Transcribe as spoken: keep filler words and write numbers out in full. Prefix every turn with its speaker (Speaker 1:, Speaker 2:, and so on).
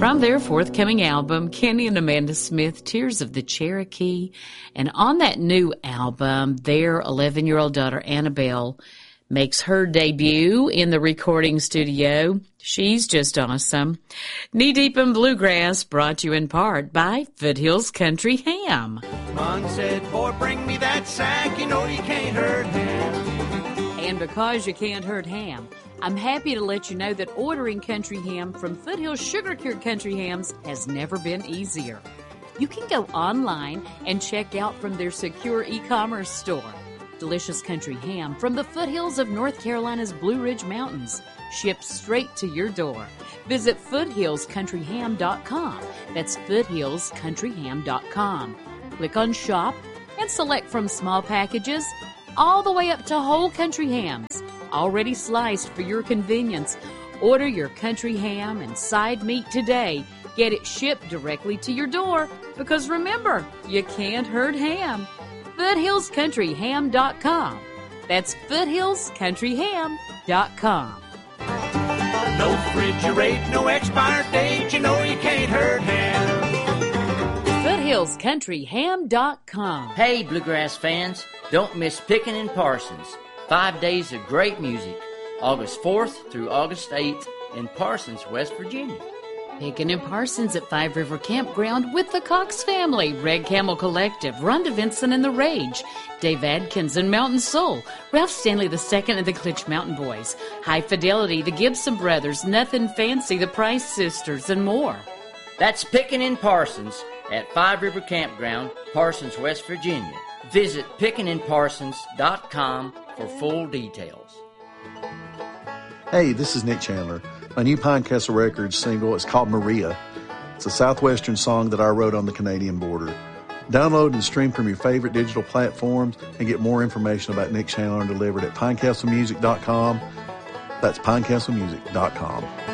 Speaker 1: from their forthcoming album, Kenny and Amanda Smith, Tears of the Cherokee. And on that new album, their eleven-year-old daughter, Annabelle, makes her debut in the recording studio. She's just awesome. Knee Deep in Bluegrass, brought to you in part by Foothills Country Ham.
Speaker 2: Mom said, boy, bring me that sack, you know you can't hurt ham.
Speaker 1: And because you can't hurt ham, I'm happy to let you know that ordering country ham from Foothills Sugar Cured Country Hams has never been easier. You can go online and check out from their secure e-commerce store. Delicious country ham from the foothills of North Carolina's Blue Ridge Mountains, shipped straight to your door. Visit foothills country ham dot com. That's foothills country ham dot com. Click on Shop and select from small packages all the way up to whole country hams, already sliced for your convenience. Order your country ham and side meat today. Get it shipped directly to your door, because remember, you can't hurt ham. foothills country ham dot com. That's foothills country ham dot com.
Speaker 2: No refrigerate, no expired date, you know you can't hurt ham.
Speaker 1: foothills country ham dot com.
Speaker 3: Hey, Bluegrass fans, don't miss Pickin' and Parsons. Five days of great music, August fourth through August eighth in Parsons, West Virginia.
Speaker 1: Pickin' and Parsons at Five River Campground with the Cox family, Red Camel Collective, Rhonda Vincent and the Rage, Dave Adkins and Mountain Soul, Ralph Stanley the Second and the Klitsch Mountain Boys, High Fidelity, the Gibson Brothers, Nothing Fancy, the Price Sisters, and more.
Speaker 3: That's Pickin' and Parsons at Five River Campground, Parsons, West Virginia. Visit pickin and parsons dot com for full details.
Speaker 4: Hey, this is Nick Chandler. My new Pinecastle Records single is called Maria. It's a southwestern song that I wrote on the Canadian border. Download and stream from your favorite digital platforms and get more information about Nick Chandler delivered at pinecastle music dot com. That's pinecastle music dot com.